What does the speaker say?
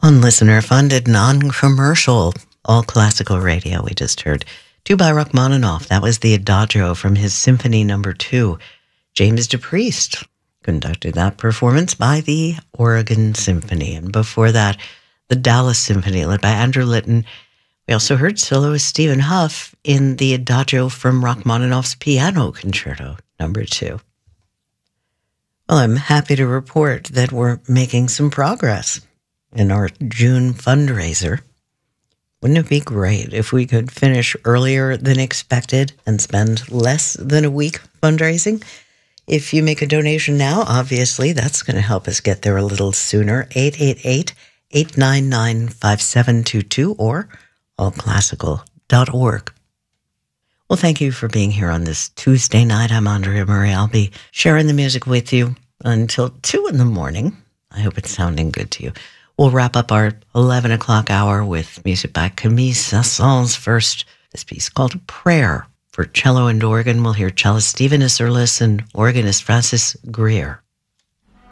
On listener-funded, non-commercial, all-classical radio, we just heard two by Rachmaninoff. That was the Adagio from his Symphony No. 2. James DePriest conducted that performance by the Oregon Symphony. And before that, the Dallas Symphony, led by Andrew Litton. We also heard soloist Stephen Huff in the Adagio from Rachmaninoff's Piano Concerto No. 2. Well, I'm happy to report that we're making some progress in our June fundraiser. Wouldn't it be great if we could finish earlier than expected and spend less than a week fundraising? If you make a donation now, obviously, that's going to help us get there a little sooner. 888-899-5722 or allclassical.org. Well, thank you for being here on this Tuesday night. I'm Andrea Murray. I'll be sharing the music with you until 2 in the morning. I hope it's sounding good to you. We'll wrap up our 11 o'clock hour with music by Camille Saint-Saëns first. This piece called Prayer for cello and organ. We'll hear cellist Stephen Isserlis and organist Francis Greer.